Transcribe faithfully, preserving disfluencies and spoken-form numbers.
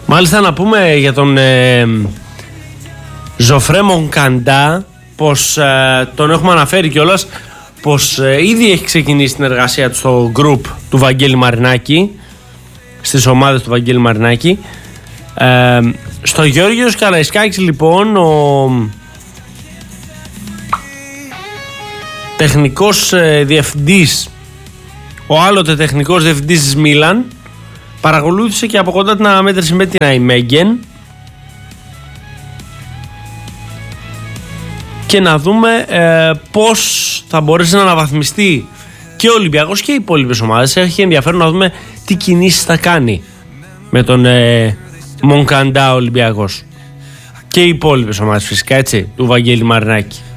Μάλιστα να πούμε για τον ε, Ζωφρέ Μονκαντά πως ε, τον έχουμε αναφέρει κιόλας πως ε, ήδη έχει ξεκινήσει την εργασία του στο group του Βαγγέλη Μαρινάκη, στις ομάδες του Βαγγέλη Μαρινάκη. Ε, στο Γιώργος Καραϊσκάκης λοιπόν ο τεχνικός ε, διευθυντής, ο άλλοτε τεχνικός διευθυντής της Μίλαν, παρακολούθησε και από κοντά την αναμέτρηση με την Αϊμέγγεν και να δούμε ε, πώς θα μπορέσει να αναβαθμιστεί και ο Ολυμπιακός και οι υπόλοιπες ομάδες. Έχει ενδιαφέρον να δούμε τι κινήσεις θα κάνει με τον ε, Μονκαντά Ολυμπιακός και οι υπόλοιπες ομάδες φυσικά, έτσι, του Βαγγέλη Μαρινάκη.